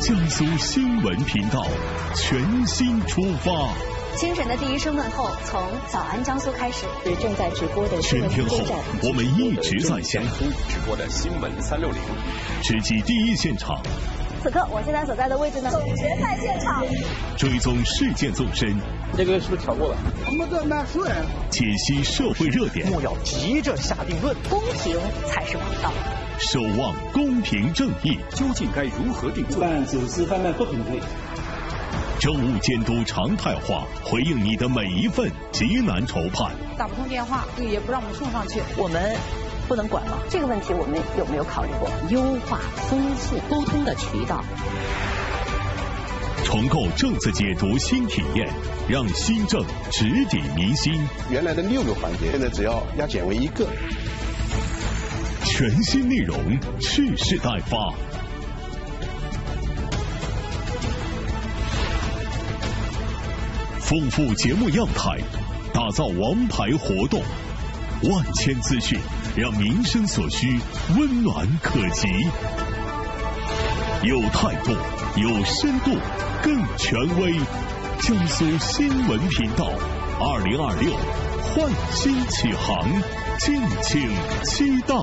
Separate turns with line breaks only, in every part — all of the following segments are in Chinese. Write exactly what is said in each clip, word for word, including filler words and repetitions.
江苏新闻频道全新出发。
清晨的第一声问候，从早安江苏开始。是正在直播的新闻
全天候，我们一直在江苏
直播的新闻三六零，
直击第一现场。
此刻我现在所在的位置呢，总决赛现场，
追踪事件纵深。
这个是不是调过了？
我们这满水。
解析社会热点。
莫要急着下定论，
公平才是王道。
守望公平正义，
究竟该如何定罪？
办走私贩卖不平衡。
政务监督常态化，回应你的每一份急难愁盼。
打不通电话，也不让我们送上去，
我们不能管吗？这个问题我们有没有考虑过优化、丰富沟通的渠道？
重构政策解读新体验，让新政直抵民心。
原来的六个环节，现在只要压减为一个。
全新内容，蓄势待发。丰富节目样态，打造王牌活动，万千资讯，让民生所需温暖可及。有态度，有深度，更权威。江苏新闻频道，二零二六焕新启航，敬请期待。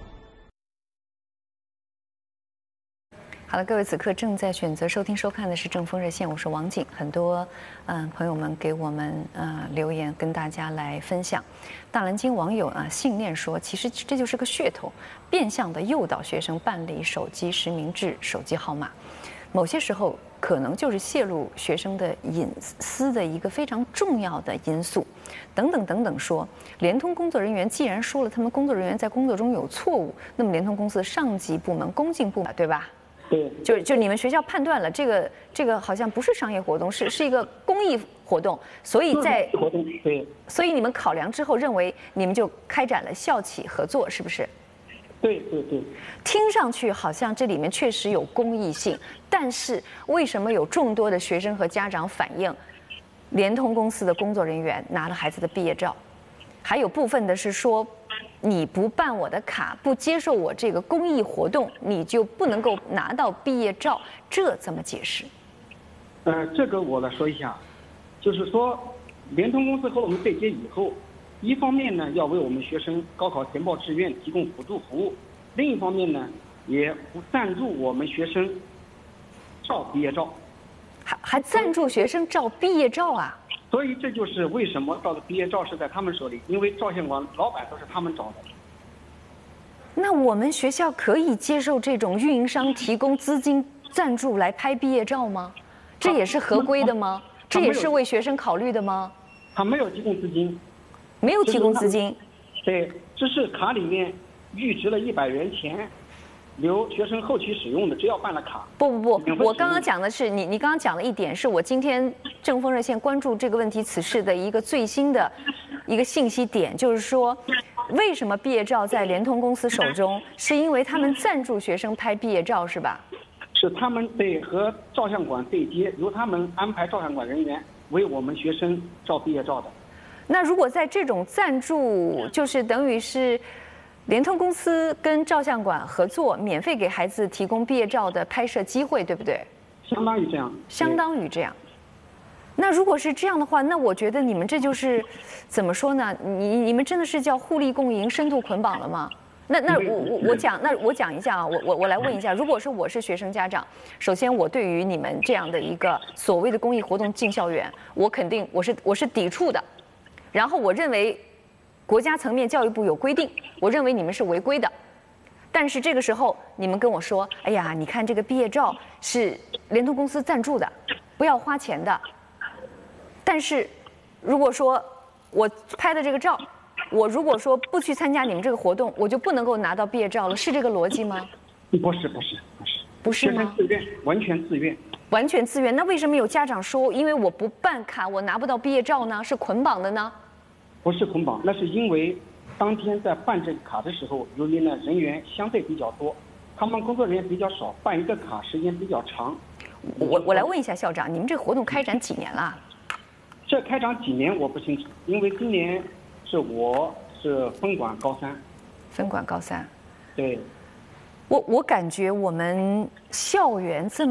好了，各位此刻正在选择收听收看的是正风热线，我是王景。很多嗯、呃、朋友们给我们呃留言，跟大家来分享。大蓝鲸网友啊信念说，其实这就是个噱头，变相的诱导学生办理手机实名制手机号码。某些时候可能就是泄露学生的隐私的一个非常重要的因素。等等等等说，联通工作人员既然说了他们工作人员在工作中有错误，那么联通公司的上级部门、工信部门，对吧？
对，
就就你们学校判断了这个这个好像不是商业活动，是是一个公益活动，所以在
活动对，
所以你们考量之后认为你们就开展了校企合作，是不是？
对对对。
听上去好像这里面确实有公益性，但是为什么有众多的学生和家长反映，联通公司的工作人员拿了孩子的毕业照，还有部分的是说，你不办我的卡，不接受我这个公益活动，你就不能够拿到毕业照，这怎么解释？
呃，这个我来说一下，就是说，联通公司和我们对接以后，一方面呢要为我们学生高考填报志愿提供辅助服务，另一方面呢也不赞助我们学生照毕业照，
还还赞助学生照毕业照啊？
所以这就是为什么照的毕业照是在他们手里，因为照相馆老板都是他们找的。
那我们学校可以接受这种运营商提供资金赞助来拍毕业照吗？这也是合规的吗？这也是为学生考虑的吗？
他没有提供资金。
没有提供资金。
对，这是卡里面预支了一百元钱，留学生后期使用的，只要办了卡。
不不不，我刚刚讲的是你，你刚刚讲了一点，是我今天正风热线关注这个问题此事的一个最新的一个信息点，就是说，为什么毕业照在联通公司手中，是因为他们赞助学生拍毕业照，是吧？
是他们对和照相馆对接，由他们安排照相馆人员为我们学生照毕业照的。
那如果在这种赞助，就是等于是联通公司跟照相馆合作，免费给孩子提供毕业照的拍摄机会，对不对？
相当于这样。
相当于这样。那如果是这样的话，那我觉得你们这就是怎么说呢？你你们真的是叫互利共赢、深度捆绑了吗？那那我我我讲，那我讲一下啊，我我我来问一下，如果说我是学生家长，首先我对于你们这样的一个所谓的公益活动进校园，我肯定我是我是抵触的。然后我认为，国家层面教育部有规定，我认为你们是违规的。但是这个时候你们跟我说，哎呀，你看这个毕业照是联通公司赞助的，不要花钱的。但是如果说我拍的这个照，我如果说不去参加你们这个活动，我就不能够拿到毕业照了，是这个逻辑吗？
不是不是不是。
不是吗？
自愿，完全自愿。
完全自愿，那为什么有家长说，因为我不办卡，我拿不到毕业照呢？是捆绑的呢？
不是捆绑，那是因为当天在办这个卡的时候，由于呢人员相对比较多，他们工作人员比较少，办一个卡时间比较长。
我我来问一下校长，你们这个活动开展几年了？
这开展几年我不清楚，因为今年是我是分管高三。
分管高三。
对。
我我感觉我们校园这么